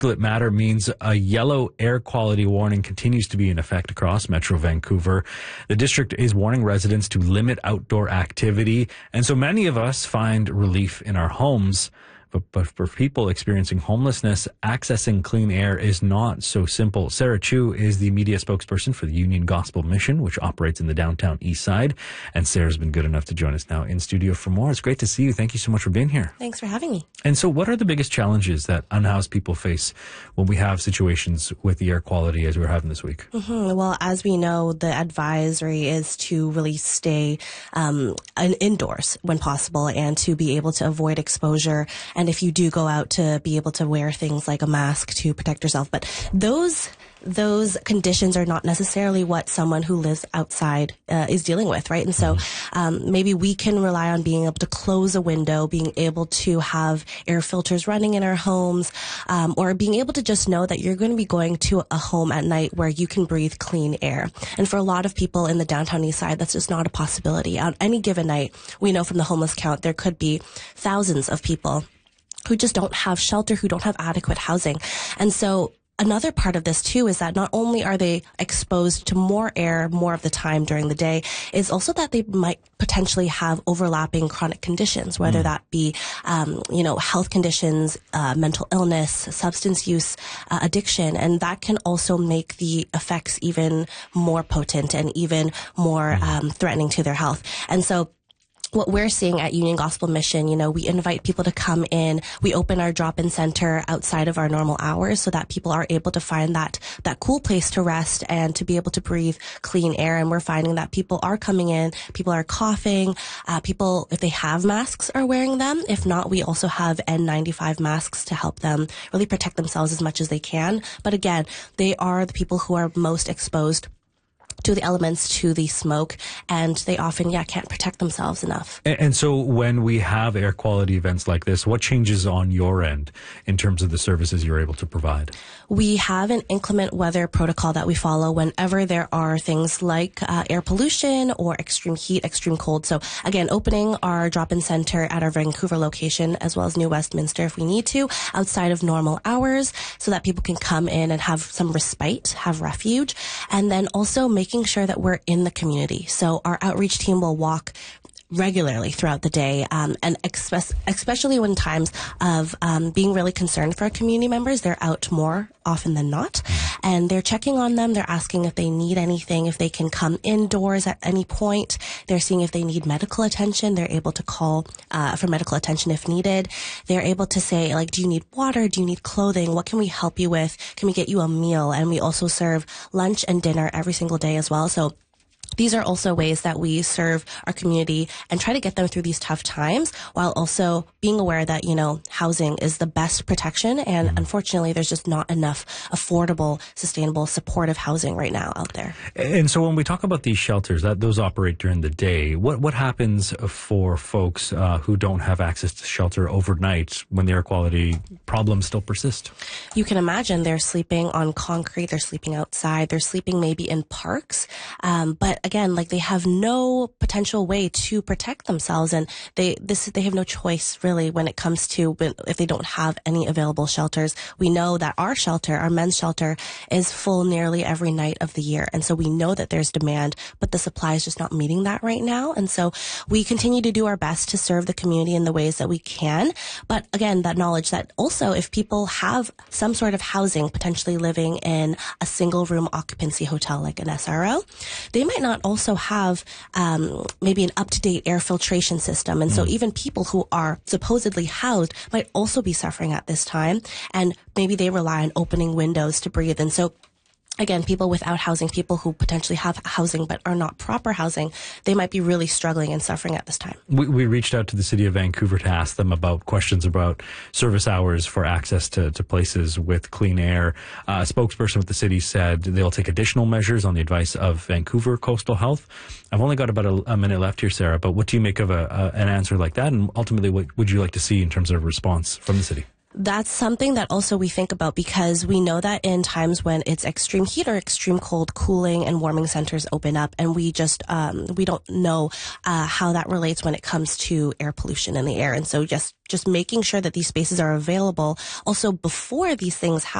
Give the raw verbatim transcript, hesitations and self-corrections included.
particulate matter means a yellow air quality warning continues to be in effect across Metro Vancouver. The district is warning residents to limit outdoor activity, and so many of us find relief in our homes. But, but for people experiencing homelessness, accessing clean air is not so simple. Sarah Chu is the media spokesperson for the Union Gospel Mission, which operates in the downtown east side. And Sarah's been good enough to join us now in studio for more. It's great to see you. Thank you so much for being here. Thanks for having me. And so what are the biggest challenges that unhoused people face when we have situations with the air quality as we're having this week? Mm-hmm. Well, as we know, the advisory is to really stay um, indoors when possible and to be able to avoid exposure. And if you do go out, to be able to wear things like a mask to protect yourself. But those those conditions are not necessarily what someone who lives outside uh, is dealing with, right? And so um, maybe we can rely on being able to close a window, being able to have air filters running in our homes, um, or being able to just know that you're going to be going to a home at night where you can breathe clean air. And for a lot of people in the downtown east side, that's just not a possibility. On any given night, we know from the homeless count, there could be thousands of people who just don't have shelter, who don't have adequate housing. And so another part of this too is that not only are they exposed to more air more of the time during the day, is also that they might potentially have overlapping chronic conditions, whether mm. that be, um, you know, health conditions, uh, mental illness, substance use, uh, addiction. And that can also make the effects even more potent and even more mm. um, threatening to their health. And so what we're seeing at Union Gospel Mission, you know, we invite people to come in. We open our drop-in center outside of our normal hours so that people are able to find that, that cool place to rest and to be able to breathe clean air. And we're finding that people are coming in, people are coughing, uh, people, if they have masks, are wearing them. If not, we also have N ninety-five masks to help them really protect themselves as much as they can. But again, they are the people who are most exposed to the elements, to the smoke, and they often, yeah, can't protect themselves enough. And, and so when we have air quality events like this, what changes on your end in terms of the services you're able to provide? We have an inclement weather protocol that we follow whenever there are things like uh, air pollution or extreme heat, extreme cold. So again, opening our drop-in center at our Vancouver location as well as New Westminster if we need to, outside of normal hours, so that people can come in and have some respite, have refuge, and then also making sure that we're in the community. So our outreach team will walk regularly throughout the day, um, and express, especially when times of um, being really concerned for our community members, they're out more often than not, and they're checking on them. They're asking if they need anything, if they can come indoors at any point. They're seeing if they need medical attention. They're able to call uh, for medical attention if needed. They're able to say, like, do you need water? Do you need clothing? What can we help you with? Can we get you a meal? And we also serve lunch and dinner every single day as well. So these are also ways that we serve our community and try to get them through these tough times while also being aware that, you know, housing is the best protection. And mm-hmm. unfortunately, there's just not enough affordable, sustainable, supportive housing right now out there. And so when we talk about these shelters, that those operate during the day, what, what happens for folks uh, who don't have access to shelter overnight when the air quality problems still persist? You can imagine they're sleeping on concrete, they're sleeping outside, they're sleeping maybe in parks, um, but again, like they have no potential way to protect themselves, and they this they have no choice really when it comes to if they don't have any available shelters. We know that our shelter, our men's shelter, is full nearly every night of the year, and so we know that there's demand, but the supply is just not meeting that right now. And so we continue to do our best to serve the community in the ways that we can. But again, that knowledge that also if people have some sort of housing, potentially living in a single room occupancy hotel like an S R O, they might not also have um, maybe an up-to-date air filtration system. And so even people who are supposedly housed might also be suffering at this time. And maybe they rely on opening windows to breathe. And so again, people without housing, people who potentially have housing but are not proper housing, they might be really struggling and suffering at this time. We, we reached out to the City of Vancouver to ask them about questions about service hours for access to, to places with clean air. Uh, a spokesperson with the city said they'll take additional measures on the advice of Vancouver Coastal Health. I've only got about a, a minute left here, Sarah, but what do you make of a, a, an answer like that? And ultimately, what would you like to see in terms of response from the city? That's something that also we think about, because we know that in times when it's extreme heat or extreme cold, cooling and warming centers open up, and we just um, we don't know uh, how that relates when it comes to air pollution in the air. And so just just making sure that these spaces are available also before these things happen.